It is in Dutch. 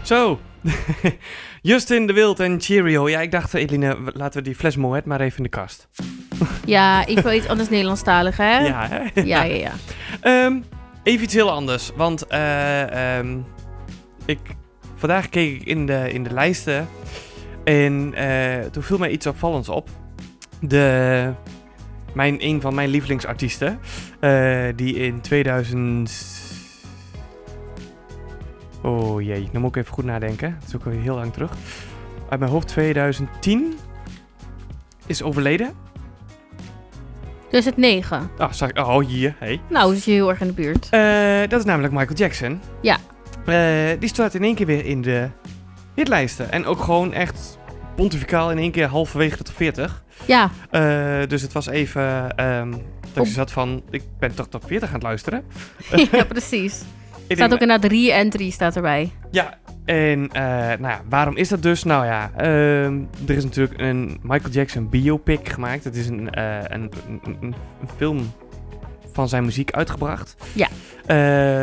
Zo. Justin de Wild en Cheerio. Ja, ik dacht, Eline, laten we die fles Moet maar even in de kast. Ja, ik wil iets anders Nederlandstalig, hè? Ja, hè? Ja. Even iets heel anders. Want vandaag keek ik in de lijsten. En toen viel mij iets opvallends op. Een van mijn lievelingsartiesten. Die in 2000... Oh jee, dan moet ik even goed nadenken. Dat is ook alweer heel lang terug. Uit mijn hoofd 2010 is overleden. Dus het 9. Oh, hier. Hey. Nou, zit je heel erg in de buurt. Dat is namelijk Michael Jackson. Ja. Die staat in één keer weer in de hitlijsten. En ook gewoon echt pontificaal in één keer halverwege de top 40. Ja. Dus het was even dat je zat van, ik ben toch top 40 aan het luisteren. Ja, precies. Er staat ook inderdaad re-entry staat erbij. Ja, en waarom is dat dus? Nou ja, er is natuurlijk een Michael Jackson biopic gemaakt. Het is een film van zijn muziek uitgebracht. Ja.